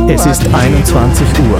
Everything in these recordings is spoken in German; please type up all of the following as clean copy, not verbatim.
Es ist 21 Uhr.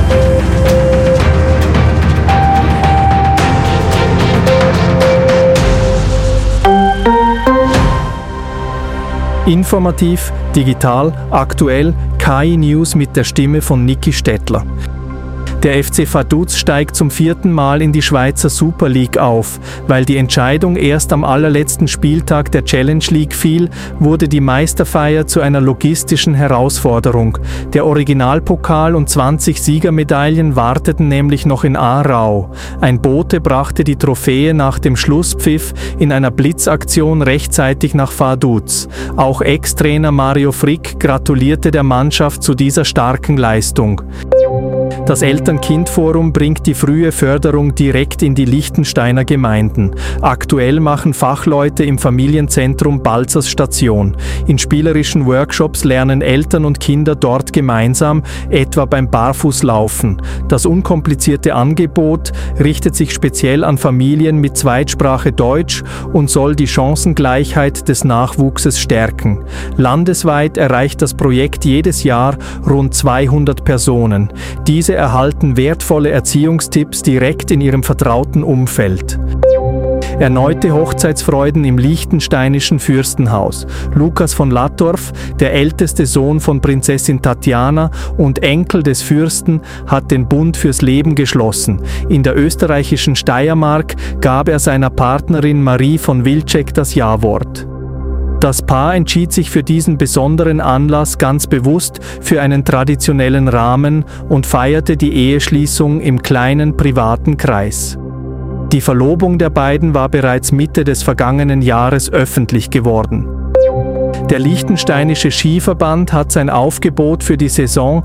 Informativ, digital, aktuell, KI-News mit der Stimme von Niki Stettler. Der FC Vaduz steigt zum 4. Mal in die Schweizer Super League auf. Weil die Entscheidung erst am allerletzten Spieltag der Challenge League fiel, wurde die Meisterfeier zu einer logistischen Herausforderung. Der Originalpokal und 20 Siegermedaillen warteten nämlich noch in Aarau. Ein Bote brachte die Trophäe nach dem Schlusspfiff in einer Blitzaktion rechtzeitig nach Vaduz. Auch Ex-Trainer Mario Frick gratulierte der Mannschaft zu dieser starken Leistung. Das Eltern-Kind-Forum bringt die frühe Förderung direkt in die Liechtensteiner Gemeinden. Aktuell machen Fachleute im Familienzentrum Balzers Station. In spielerischen Workshops lernen Eltern und Kinder dort gemeinsam, etwa beim Barfußlaufen. Das unkomplizierte Angebot richtet sich speziell an Familien mit Zweitsprache Deutsch und soll die Chancengleichheit des Nachwuchses stärken. Landesweit erreicht das Projekt jedes Jahr rund 200 Personen. Diese erhalten wertvolle Erziehungstipps direkt in ihrem vertrauten Umfeld. Erneute Hochzeitsfreuden im liechtensteinischen Fürstenhaus. Lukas von Lattorf, der älteste Sohn von Prinzessin Tatjana und Enkel des Fürsten, hat den Bund fürs Leben geschlossen. In der österreichischen Steiermark gab er seiner Partnerin Marie von Wilczek das Ja-Wort. Das Paar entschied sich für diesen besonderen Anlass ganz bewusst für einen traditionellen Rahmen und feierte die Eheschließung im kleinen privaten Kreis. Die Verlobung der beiden war bereits Mitte des vergangenen Jahres öffentlich geworden. Der Liechtensteinische Skiverband hat sein Aufgebot für die Saison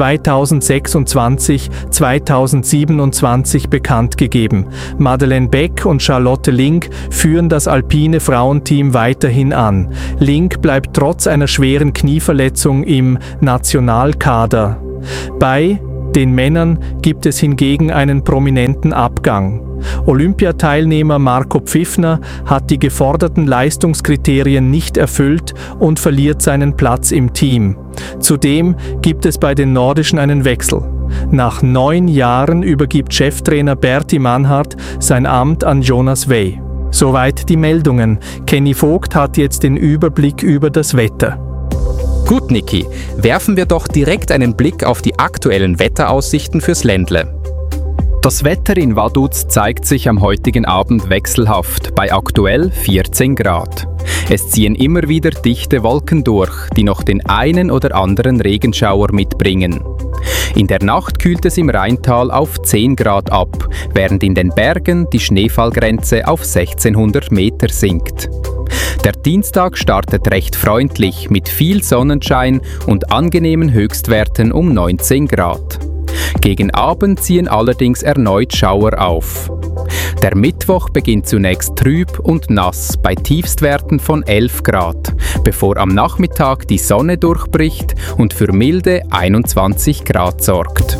2026/2027 bekannt gegeben. Madeleine Beck und Charlotte Link führen das alpine Frauenteam weiterhin an. Link bleibt trotz einer schweren Knieverletzung im Nationalkader. Bei den Männern gibt es hingegen einen prominenten Abgang. Olympiateilnehmer Marco Pfiffner hat die geforderten Leistungskriterien nicht erfüllt und verliert seinen Platz im Team. Zudem gibt es bei den Nordischen einen Wechsel. Nach 9 Jahren übergibt Cheftrainer Berti Mannhardt sein Amt an Jonas Wey. Soweit die Meldungen. Kenny Vogt hat jetzt den Überblick über das Wetter. Gut, Niki, werfen wir doch direkt einen Blick auf die aktuellen Wetteraussichten fürs Ländle. Das Wetter in Vaduz zeigt sich am heutigen Abend wechselhaft, bei aktuell 14 Grad. Es ziehen immer wieder dichte Wolken durch, die noch den einen oder anderen Regenschauer mitbringen. In der Nacht kühlt es im Rheintal auf 10 Grad ab, während in den Bergen die Schneefallgrenze auf 1600 Meter sinkt. Der Dienstag startet recht freundlich mit viel Sonnenschein und angenehmen Höchstwerten um 19 Grad. Gegen Abend ziehen allerdings erneut Schauer auf. Der Mittwoch beginnt zunächst trüb und nass bei Tiefstwerten von 11 Grad, bevor am Nachmittag die Sonne durchbricht und für milde 21 Grad sorgt.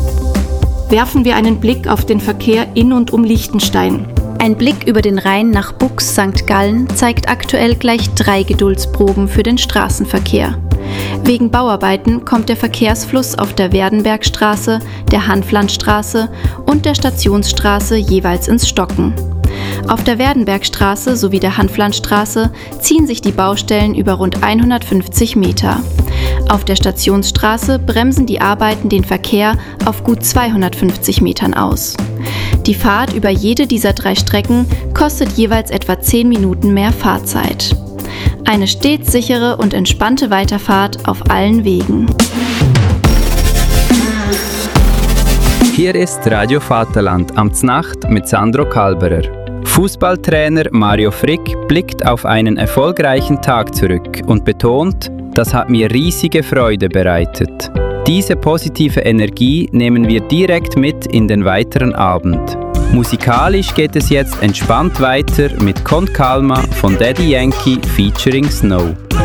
Werfen wir einen Blick auf den Verkehr in und um Liechtenstein. Ein Blick über den Rhein nach Bux St. Gallen zeigt aktuell gleich 3 Geduldsproben für den Straßenverkehr. Wegen Bauarbeiten kommt der Verkehrsfluss auf der Werdenbergstraße, der Hanflandstraße und der Stationsstraße jeweils ins Stocken. Auf der Werdenbergstraße sowie der Hanflandstraße ziehen sich die Baustellen über rund 150 Meter. Auf der Stationsstraße bremsen die Arbeiten den Verkehr auf gut 250 Metern aus. Die Fahrt über jede dieser 3 Strecken kostet jeweils etwa 10 Minuten mehr Fahrzeit. Eine stets sichere und entspannte Weiterfahrt auf allen Wegen. Hier ist Radio Vaterland am Znacht mit Sandro Kalberer. Fußballtrainer Mario Frick blickt auf einen erfolgreichen Tag zurück und betont, das hat mir riesige Freude bereitet. Diese positive Energie nehmen wir direkt mit in den weiteren Abend. Musikalisch geht es jetzt entspannt weiter mit Con Calma von Daddy Yankee featuring Snow.